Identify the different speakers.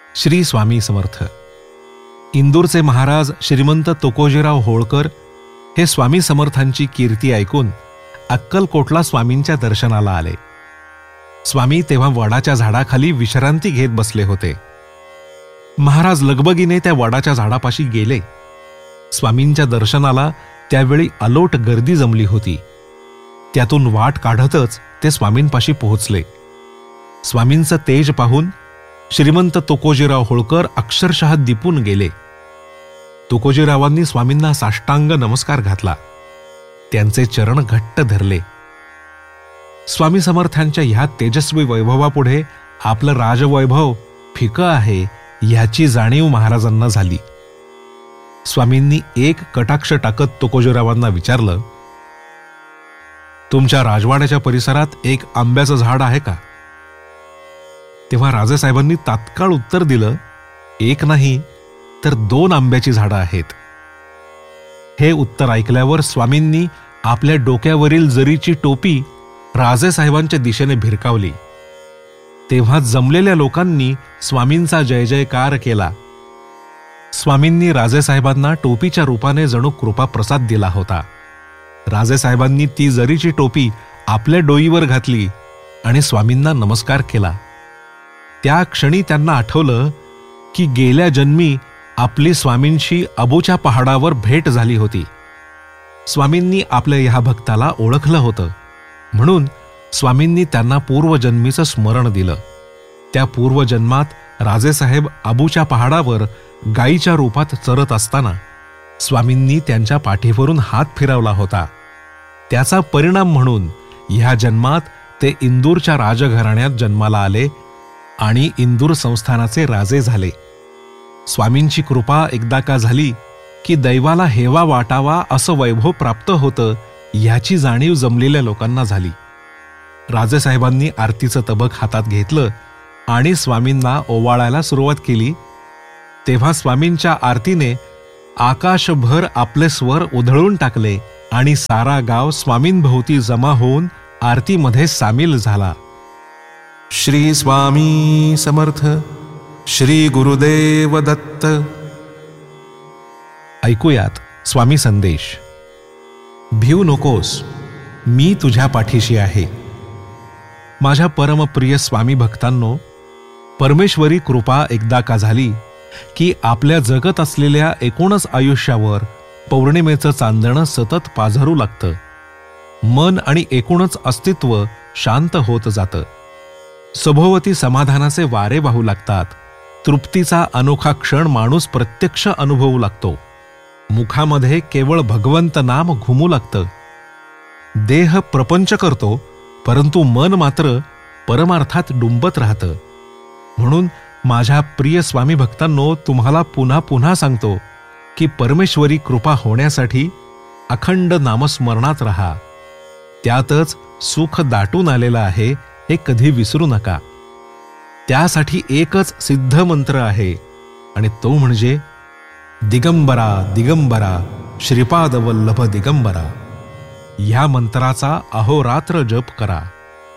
Speaker 1: श्री स्वामी समर्थ. इंदूरचे महाराज श्रीमंत तुकोजीराव होळकर हे स्वामी समर्थांची कीर्ती ऐकून अक्कलकोटला स्वामींच्या दर्शनाला आले. स्वामी तेव्हा वडाच्या झाडाखाली विश्रांती घेत बसले होते. महाराज लगबगीने त्या वडाच्या झाडापाशी गेले. स्वामींच्या दर्शनाला त्यावेळी अलोट गर्दी जमली होती. त्यातून वाट काढतच ते स्वामींपाशी पोहोचले. स्वामींचं तेज पाहून श्रीमंत तुकोजीराव होळकर अक्षरशः दिपून गेले. तुकोजीरावांनी स्वामींना साष्टांग नमस्कार घातला. त्यांचे चरण घट्ट धरले. स्वामी समर्थांच्या ह्या तेजस्वी वैभवापुढे आपलं राजवैभव फिकं आहे ह्याची जाणीव महाराजांना झाली. स्वामींनी एक कटाक्ष टाकत तुकोजीरावांना विचारलं, तुमच्या राजवाड्याच्या परिसरात एक आंब्याचं झाड आहे का? तेव्हा राजेसाहेबांनी तात्काळ उत्तर दिलं, एक नाही तर 2 आंब्याची झाडं आहेत. हे उत्तर ऐकल्यावर स्वामींनी आपल्या डोक्यावरील जरीची टोपी राजेसाहेबांच्या दिशेने भिरकावली. तेव्हा जमलेल्या लोकांनी स्वामींचा जय जयकार केला. स्वामींनी राजेसाहेबांना टोपीच्या रूपाने जणू कृपाप्रसाद दिला होता. राजेसाहेबांनी ती जरीची टोपी आपल्या डोईवर घातली आणि स्वामींना नमस्कार केला. त्या क्षणी त्यांना आठवलं की गेल्या जन्मी आपली स्वामींशी अबूच्या पहाडावर भेट झाली होती. स्वामींनी आपल्या ह्या भक्ताला ओळखलं होतं, म्हणून स्वामींनी त्यांना पूर्वजन्मीचं स्मरण दिलं. त्या पूर्वजन्मात राजेसाहेब अबूच्या पहाडावर गायीच्या रूपात चरत असताना स्वामींनी त्यांच्या पाठीवरून हात फिरवला होता. त्याचा परिणाम म्हणून ह्या जन्मात ते इंदूरच्या राजघराण्यात जन्माला आले आणि इंदूर संस्थानाचे राजे झाले. स्वामींची कृपा एकदा का झाली की दैवाला हेवा वाटावा असं वैभव प्राप्त होतं ह्याची जाणीव जमलेल्या लोकांना झाली. राजेसाहेबांनी आरतीचं तबक हातात घेतलं आणि स्वामींना ओवाळायला सुरुवात केली. तेव्हा स्वामींच्या आरतीने आकाशभर आपले स्वर उधळून टाकले आणि सारा गाव स्वामींभोवती जमा होऊन आरतीमध्ये सामील झाला. श्री स्वामी समर्थ. श्री गुरुदेव दत्त. ऐकूयात स्वामी संदेश. भिऊ नकोस, मी तुझ्या पाठीशी आहे. माझ्या परमप्रिय स्वामी भक्तांनो, परमेश्वरी कृपा एकदा का झाली की आपल्या जगत असलेल्या एकूणच आयुष्यावर पौर्णिमेचं चांदणं सतत पाझरू लागतं. मन आणि एकूणच अस्तित्व शांत होत जातं. सभोवती समाधानाचे वारे वाहू लागतात. तृप्तीचा अनोखा क्षण माणूस प्रत्यक्ष अनुभवू लागतो. मुखामध्ये केवळ भगवंत नाम घुमू लागतं. देह प्रपंच करतो, परंतु मन मात्र परमार्थात डुंबत राहतं. म्हणून माझ्या प्रिय स्वामी भक्तांनो, तुम्हाला पुन्हा पुन्हा सांगतो की परमेश्वरी कृपा होण्यासाठी अखंड नामस्मरणात राहा. त्यातच सुख दाटून आलेलं आहे हे कधी विसरू नका. त्यासाठी एकच सिद्ध मंत्र आहे आणि तो म्हणजे दिगंबरा दिगंबरा श्रीपाद वल्लभ दिगंबरा. ह्या मंत्राचा अहोरात्र जप करा.